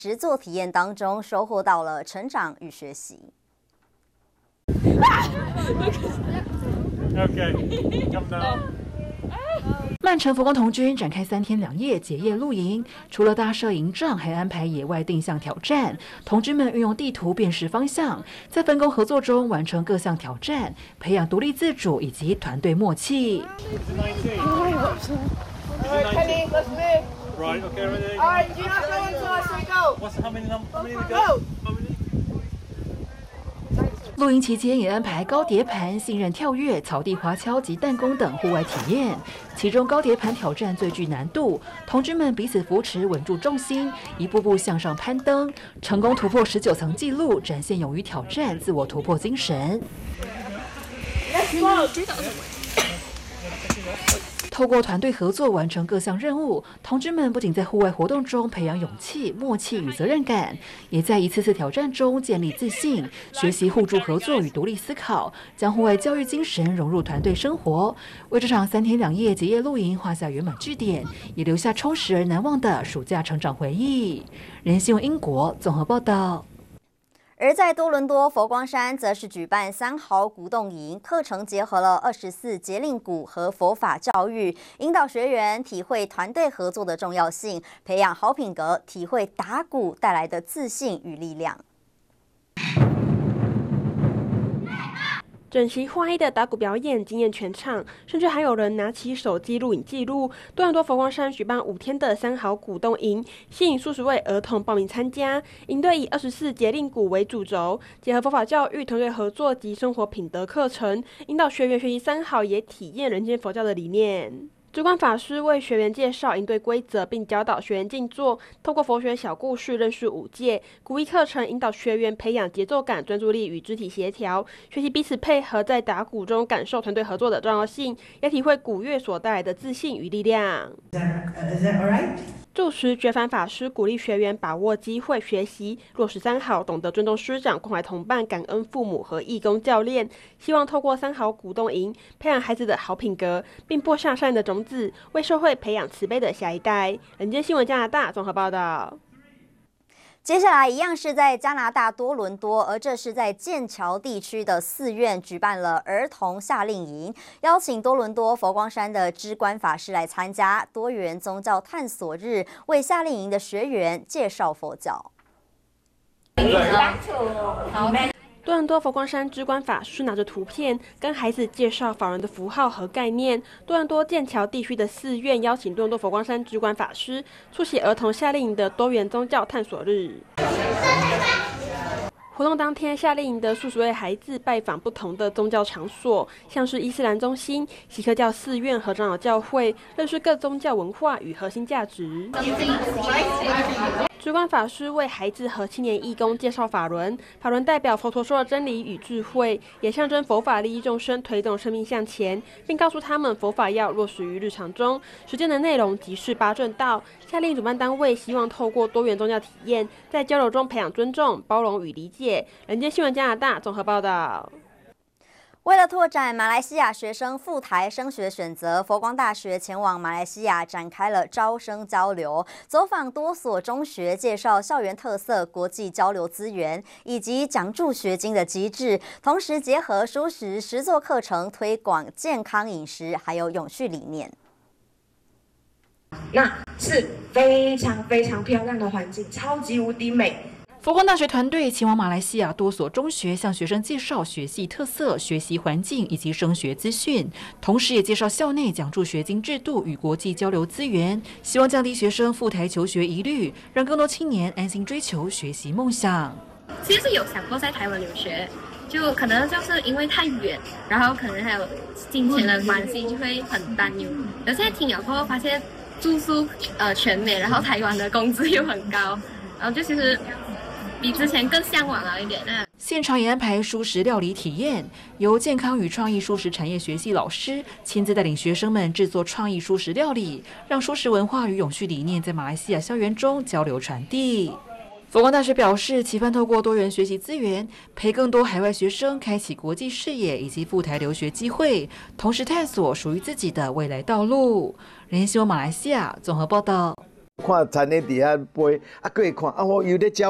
实作体验当中收获到了成长与学习。 曼城佛光童军展开3天2夜结业露营，除了搭摄营帐，还安排野外定向挑战。童军们运用地图辨识方向，在分工合作中完成各项挑战，培养独立自主以及团队默契。 Right, okay, ready? Alright, do not go until I say go. How many to go? 露营期间也安排高叠盘、信任跳跃、草地滑橇及弹弓等户外体验。其中高叠盘挑战最具难度，童军们彼此扶持，稳住重心，一步步向上攀登，成功突破19层纪录，展现勇于挑战、自我突破精神。透过团队合作完成各项任务，童军们不仅在户外活动中培养勇气、默契与责任感，也在一次次挑战中建立自信，学习互助合作与独立思考，将户外教育精神融入团队生活，为这场3天2夜结业露营画下圆满句点，也留下充实而难忘的暑假成长回忆。人新闻英国综合报道。 而在多伦多佛光山，则是举办3好鼓动营，课程结合了24节令鼓和佛法教育，引导学员体会团队合作的重要性，培养好品格，体会打鼓带来的自信与力量。 整齐划一的打鼓表演惊艳全场，甚至还有人拿起手机录影记录。多伦多佛光山举办5天的3好鼓动营，吸引数十位儿童报名参加。营队以24节令鼓为主轴，结合佛法教育、团队合作及生活品德课程，引导学员学习3好，也体验人间佛教的理念。主管法师为学员介绍营队规则，并教导学员静坐，透过佛学小故事认识5戒。鼓艺课程引导学员培养节奏感、专注力与肢体协调，学习彼此配合，在打鼓中感受团队合作的重要性，也体会鼓乐所带来的自信与力量。住持觉凡法师鼓励学员把握机会学习，落实3好，懂得尊重师长、关怀同伴、感恩父母和义工教练。希望透过3好鼓动营，培养孩子的好品格，并播下善的种子，为社会培养慈悲的下一代。人间新闻加拿大综合报道。 接下来一样是在加拿大多伦多，而这是在剑桥地区的寺院举办了儿童夏令营，邀请多伦多佛光山的知观法师来参加多元宗教探索日，为夏令营的学员介绍佛教。 多伦多佛光山知观法师拿着图片跟孩子介绍法轮的符号和概念。多伦多剑桥地区的寺院邀请多伦多佛光山知观法师出席儿童夏令营的多元宗教探索日。活动当天，夏令营的数十位孩子拜访不同的宗教场所，像是伊斯兰中心、锡克教寺院和长老教会，认识各宗教文化与核心价值。知观法师为孩子和青年义工介绍法轮，法轮代表佛陀说的真理与智慧，也象征佛法利益众生，推动生命向前，并告诉他们佛法要落实于日常中。实践的内容即是8正道。夏令营主办单位希望透过多元宗教体验，在交流中培养尊重、包容与理解。人间新闻加拿大综合报道。 为了拓展马来西亚学生赴台升学选择，佛光大学前往马来西亚展开了招生交流，走访多所中学，介绍校园特色、国际交流资源以及奖助学金的机制，同时结合蔬食实作课程，推广健康饮食还有永续理念。 那是非常非常漂亮的环境，超级无敌美。 佛光大学团队前往马来西亚多所中学，向学生介绍学系特色、学习环境以及升学资讯，同时也介绍校内奖助学金制度与国际交流资源，希望降低学生赴台求学疑虑，让更多青年安心追求学习梦想。 其实有想过在台湾留学，就可能就是因为太远，然后可能还有金钱的关系，就会很担忧。有现在听了过后，发现住宿全免，然后台湾的工资又很高，然后就其实比之前更向往了一点啊。 现场也安排蔬食料理体验，由健康与创意蔬食产业学系老师亲自带领学生们制作创意蔬食料理，让蔬食文化与永续理念在马来西亚校园中交流传递。佛光大学表示，期盼透过多元学习资源，陪更多海外学生开启国际视野以及赴台留学机会，同时探索属于自己的未来道路。人间新闻马来西亚综合报道。 看田咧伫遐飞，啊，过会看啊，我又咧鸟。